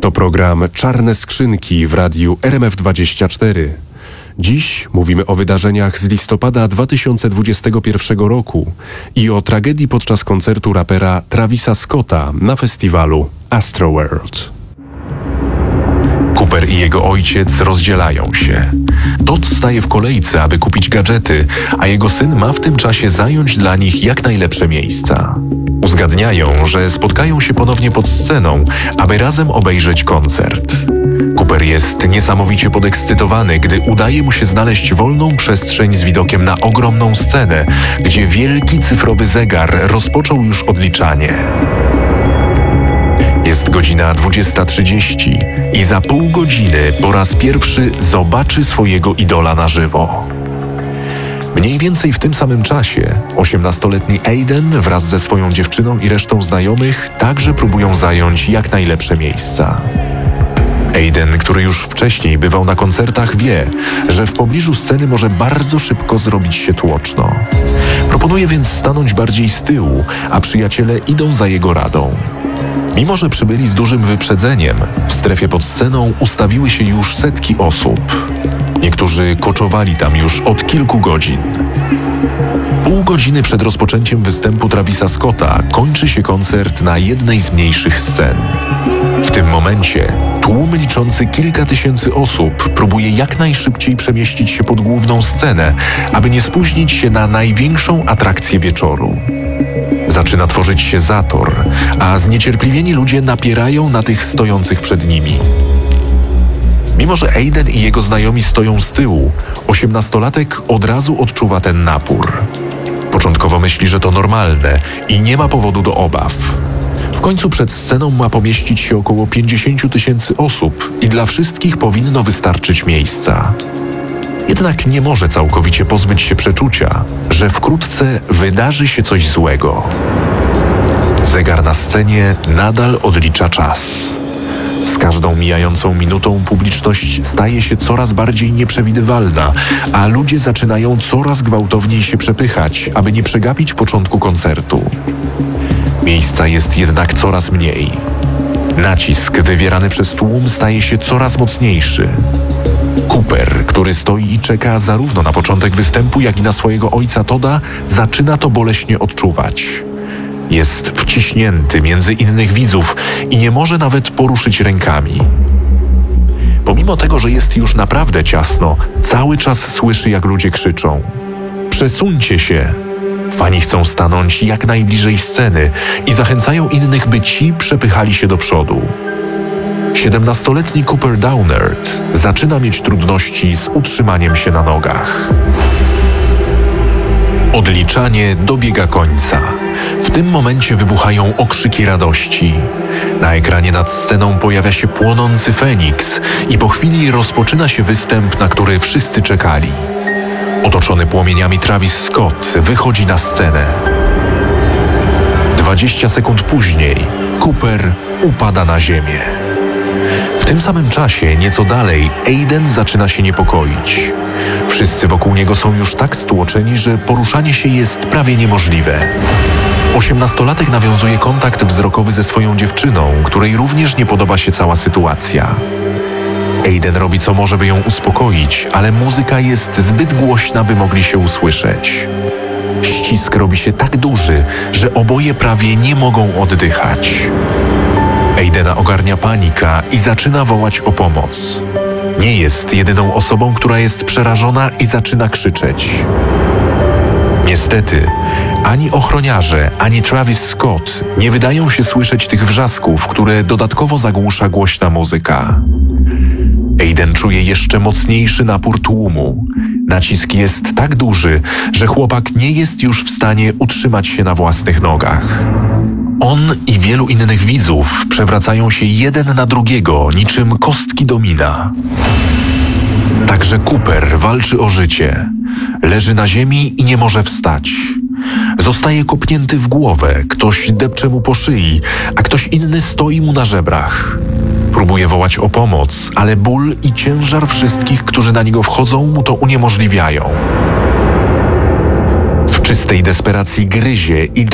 To program Czarne Skrzynki w radiu RMF24. Dziś mówimy o wydarzeniach z listopada 2021 roku i o tragedii podczas koncertu rapera Travisa Scotta na festiwalu Astroworld. Cooper i jego ojciec rozdzielają się. Todd staje w kolejce, aby kupić gadżety, a jego syn ma w tym czasie zająć dla nich jak najlepsze miejsca. Uzgadniają, że spotkają się ponownie pod sceną, aby razem obejrzeć koncert. Cooper jest niesamowicie podekscytowany, gdy udaje mu się znaleźć wolną przestrzeń z widokiem na ogromną scenę, gdzie wielki cyfrowy zegar rozpoczął już odliczanie. Jest godzina 20:30 i za pół godziny po raz pierwszy zobaczy swojego idola na żywo. Mniej więcej w tym samym czasie 18-letni Aiden wraz ze swoją dziewczyną i resztą znajomych także próbują zająć jak najlepsze miejsca. Aiden, który już wcześniej bywał na koncertach, wie, że w pobliżu sceny może bardzo szybko zrobić się tłoczno. Proponuje więc stanąć bardziej z tyłu, a przyjaciele idą za jego radą. Mimo że przybyli z dużym wyprzedzeniem, w strefie pod sceną ustawiły się już setki osób. Niektórzy koczowali tam już od kilku godzin. Pół godziny przed rozpoczęciem występu Travisa Scotta kończy się koncert na jednej z mniejszych scen. W tym momencie tłum liczący kilka tysięcy osób próbuje jak najszybciej przemieścić się pod główną scenę, aby nie spóźnić się na największą atrakcję wieczoru. Zaczyna tworzyć się zator, a zniecierpliwieni ludzie napierają na tych stojących przed nimi. Mimo że Aiden i jego znajomi stoją z tyłu, 18-latek od razu odczuwa ten napór. Początkowo myśli, że to normalne i nie ma powodu do obaw. W końcu przed sceną ma pomieścić się około 50 tysięcy osób i dla wszystkich powinno wystarczyć miejsca. Jednak nie może całkowicie pozbyć się przeczucia, że wkrótce wydarzy się coś złego. Zegar na scenie nadal odlicza czas. Z każdą mijającą minutą publiczność staje się coraz bardziej nieprzewidywalna, a ludzie zaczynają coraz gwałtowniej się przepychać, aby nie przegapić początku koncertu. Miejsca jest jednak coraz mniej. Nacisk wywierany przez tłum staje się coraz mocniejszy. Cooper, który stoi i czeka zarówno na początek występu, jak i na swojego ojca Todda, zaczyna to boleśnie odczuwać. Jest wciśnięty między innych widzów i nie może nawet poruszyć rękami. Pomimo tego, że jest już naprawdę ciasno, cały czas słyszy, jak ludzie krzyczą: „Przesuńcie się!” Fani chcą stanąć jak najbliżej sceny i zachęcają innych, by ci przepychali się do przodu. 17-letni Cooper Downard zaczyna mieć trudności z utrzymaniem się na nogach. Odliczanie dobiega końca. W tym momencie wybuchają okrzyki radości. Na ekranie nad sceną pojawia się płonący Feniks i po chwili rozpoczyna się występ, na który wszyscy czekali. Otoczony płomieniami Travis Scott wychodzi na scenę. 20 sekund później Cooper upada na ziemię. W tym samym czasie, nieco dalej, Aiden zaczyna się niepokoić. Wszyscy wokół niego są już tak stłoczeni, że poruszanie się jest prawie niemożliwe. 18-latek nawiązuje kontakt wzrokowy ze swoją dziewczyną, której również nie podoba się cała sytuacja. Aiden robi co może, by ją uspokoić, ale muzyka jest zbyt głośna, by mogli się usłyszeć. Ścisk robi się tak duży, że oboje prawie nie mogą oddychać. Aidena ogarnia panika i zaczyna wołać o pomoc. Nie jest jedyną osobą, która jest przerażona i zaczyna krzyczeć. Niestety, ani ochroniarze, ani Travis Scott nie wydają się słyszeć tych wrzasków, które dodatkowo zagłusza głośna muzyka. Aiden czuje jeszcze mocniejszy napór tłumu. Nacisk jest tak duży, że chłopak nie jest już w stanie utrzymać się na własnych nogach. On i wielu innych widzów przewracają się jeden na drugiego, niczym kostki domina. Także Cooper walczy o życie. Leży na ziemi i nie może wstać. Zostaje kopnięty w głowę, ktoś depcze mu po szyi, a ktoś inny stoi mu na żebrach. Próbuje wołać o pomoc, ale ból i ciężar wszystkich, którzy na niego wchodzą, mu to uniemożliwiają. W czystej desperacji gryzie i